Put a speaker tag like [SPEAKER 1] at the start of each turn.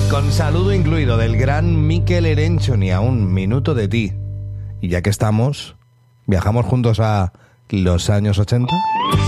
[SPEAKER 1] Con saludo incluido del gran Mikel Erenchoni a Un minuto de ti. Y ya que estamos, viajamos juntos a los años 80.